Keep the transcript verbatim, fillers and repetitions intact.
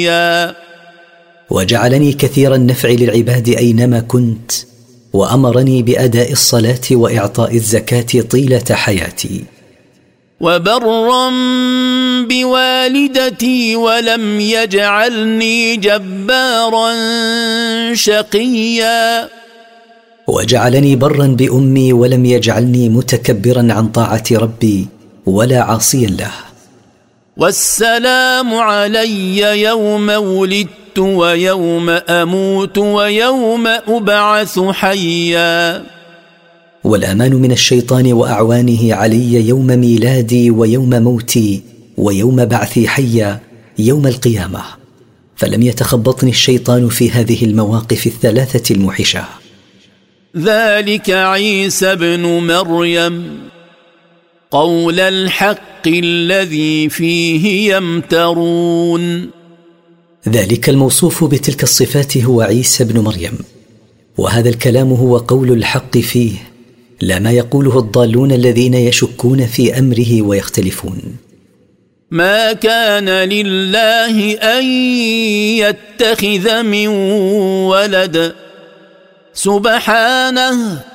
وجعلني كثير النفع للعباد أينما كنت، وأمرني بأداء الصلاة وإعطاء الزكاة طيلة حياتي. وبرا بوالدتي ولم يجعلني جبارا شقيا. وجعلني برا بأمي ولم يجعلني متكبرا عن طاعة ربي ولا عاصيا له. والسلام علي يوم ولدت ويوم أموت ويوم أبعث حيا. والأمان من الشيطان وأعوانه علي يوم ميلادي ويوم موتي ويوم بعثي حيا يوم القيامة، فلم يتخبطني الشيطان في هذه المواقف الثلاثة الموحشة. ذلك عيسى ابن مريم قول الحق الذي فيه يمترون. ذلك الموصوف بتلك الصفات هو عيسى ابن مريم، وهذا الكلام هو قول الحق فيه، لا ما يقوله الضالون الذين يشكون في أمره ويختلفون. ما كان لله أن يتخذ من ولد سبحانه